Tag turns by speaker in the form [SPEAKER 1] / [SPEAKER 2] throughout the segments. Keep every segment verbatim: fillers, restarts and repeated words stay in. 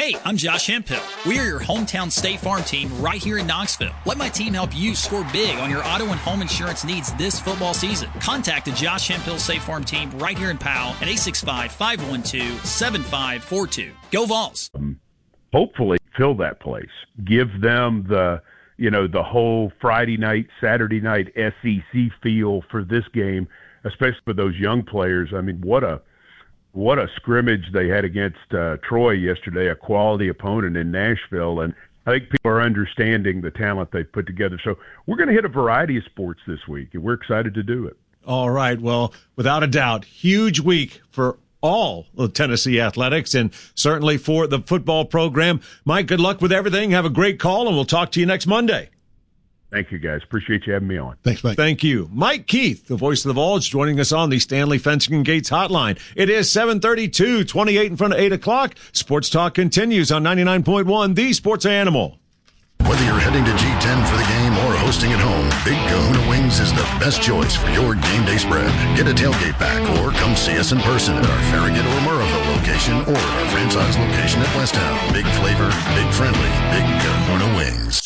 [SPEAKER 1] Hey, I'm Josh Hemphill. We are your hometown State Farm team right here in Knoxville. Let my team help you score big on your auto and home insurance needs this football season. Contact the Josh Hemphill State Farm team right here in Powell at eight six five, five one two, seven five four two. Go Vols!
[SPEAKER 2] Um, hopefully fill that place. Give them the, you know, the whole Friday night, Saturday night S E C feel for this game, especially for those young players. I mean, what a What a scrimmage they had against uh, Troy yesterday, a quality opponent in Nashville. And I think people are understanding the talent they've put together. So we're going to hit a variety of sports this week, and we're excited to do it.
[SPEAKER 3] All right. Well, without a doubt, huge week for all of Tennessee athletics and certainly for the football program. Mike, good luck with everything. Have a great call, and we'll talk to you next Monday.
[SPEAKER 2] Thank you, guys. Appreciate you having me on.
[SPEAKER 3] Thanks, Mike. Thank you. Mike Keith, the voice of the Vols, joining us on the Stanley Fencing and Gates hotline. It is seven thirty-two, twenty-eight in front of eight o'clock. Sports Talk continues on ninety-nine point one, the Sports Animal.
[SPEAKER 4] Whether you're heading to G ten for the game or hosting at home, Big Kahuna Wings is the best choice for your game day spread. Get a tailgate pack or come see us in person at our Farragut or Murrayville location or our franchise location at Westtown. Big flavor, big friendly, Big Kahuna Wings.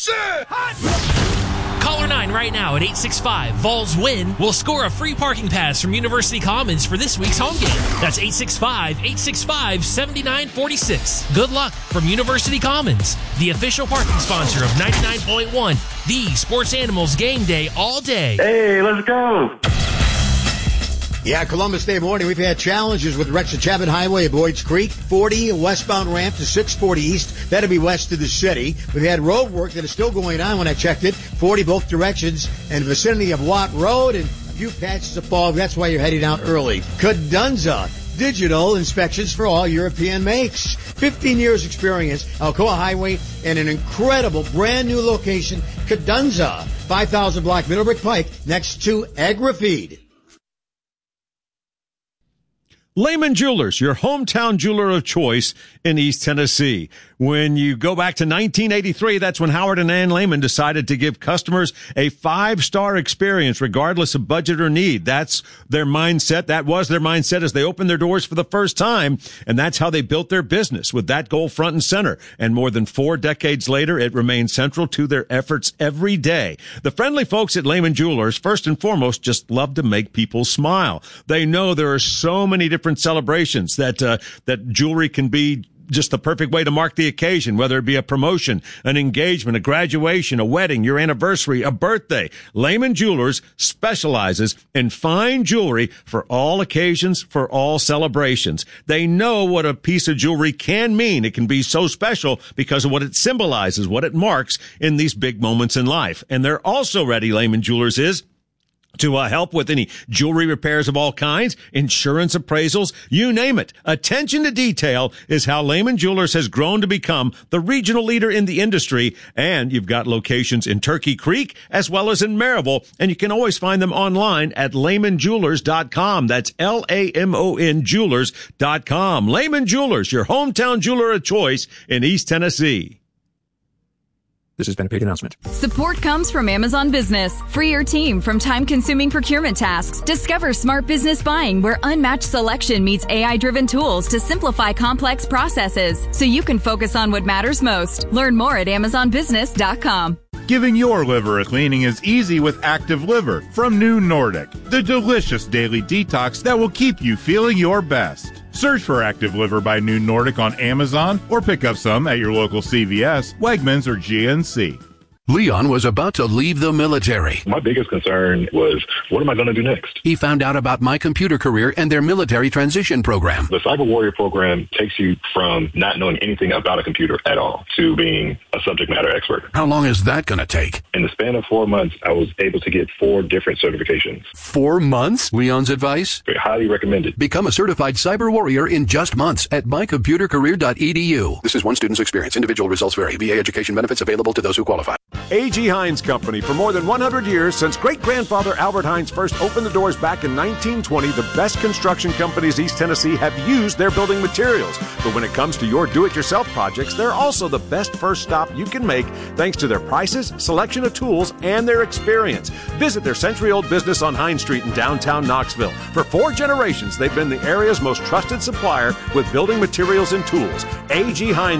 [SPEAKER 5] Caller nine right now at eight six five, Vols win will score a free parking pass from University Commons for this week's home game. That's eight six five, eight six five, seven nine four six. Good luck from University Commons, the official parking sponsor of ninety-nine point one, the Sports Animals game day all day.
[SPEAKER 6] Hey, let's go.
[SPEAKER 7] Yeah, Columbus Day morning, we've had challenges with Rex Chabot Highway at Boyd's Creek, forty westbound ramp to six forty east. That'll be west of the city. We've had road work that is still going on when I checked it, forty both directions, and vicinity of Watt Road, and a few patches of fog. That's why you're heading out early. Cadunza, digital inspections for all European makes. fifteen years experience, Alcoa Highway, and an incredible brand new location, Cadunza, five thousand block Middlebrick Pike, next to AgriFeed.
[SPEAKER 3] Lehman Jewelers, your hometown jeweler of choice in East Tennessee. When you go back to nineteen eighty-three, that's when Howard and Ann Lehman decided to give customers a five-star experience regardless of budget or need. That's their mindset. That was their mindset as they opened their doors for the first time, and that's how they built their business, with that goal front and center. And more than four decades later, it remains central to their efforts every day. The friendly folks at Lehman Jewelers, first and foremost, just love to make people smile. They know there are so many different celebrations that uh, that jewelry can be just the perfect way to mark the occasion, whether it be a promotion, an engagement, a graduation, a wedding, your anniversary, a birthday. Lehman Jewelers specializes in fine jewelry for all occasions, for all celebrations. They know what a piece of jewelry can mean. It can be so special because of what it symbolizes, what it marks in these big moments in life. And they're also ready, Lehman Jewelers is, to uh, help with any jewelry repairs of all kinds, insurance appraisals, you name it. Attention to detail is how Lehman Jewelers has grown to become the regional leader in the industry. And you've got locations in Turkey Creek as well as in Maryville. And you can always find them online at Lehman Jewelers dot com. That's L A M O N Jewelers dot com. Lehman Jewelers, your hometown jeweler of choice in East Tennessee.
[SPEAKER 8] This has been a paid announcement.
[SPEAKER 9] Support comes from Amazon Business. Free your team from time-consuming procurement tasks. Discover smart business buying where unmatched selection meets A I-driven tools to simplify complex processes so you can focus on what matters most. Learn more at Amazon Business dot com.
[SPEAKER 10] Giving your liver a cleaning is easy with Active Liver from New Nordic, the delicious daily detox that will keep you feeling your best. Search for Active Liver by New Nordic on Amazon or pick up some at your local C V S, Wegmans, or G N C.
[SPEAKER 4] Leon was about to leave the military.
[SPEAKER 6] My biggest concern was, what am I going to do next?
[SPEAKER 4] He found out about My Computer Career and their military transition program.
[SPEAKER 6] The Cyber Warrior program takes you from not knowing anything about a computer at all to being a subject matter expert.
[SPEAKER 4] How long is that going to take?
[SPEAKER 6] In the span of four months, I was able to get four different certifications.
[SPEAKER 4] Four months? Leon's advice?
[SPEAKER 6] Very highly recommended.
[SPEAKER 4] Become a certified cyber warrior in just months at my computer career dot e d u. This is one student's experience. Individual results vary. V A education benefits available to those who qualify.
[SPEAKER 3] A G. Heinz Company. For more than one hundred years, since great-grandfather Albert Heinz first opened the doors back in nineteen twenty, the best construction companies East Tennessee have used their building materials. But when it comes to your do-it-yourself projects, they're also the best first stop you can make thanks to their prices, selection of tools, and their experience. Visit their century-old business on Heinz Street in downtown Knoxville. For four generations, they've been the area's most trusted supplier with building materials and tools. A G. Heinz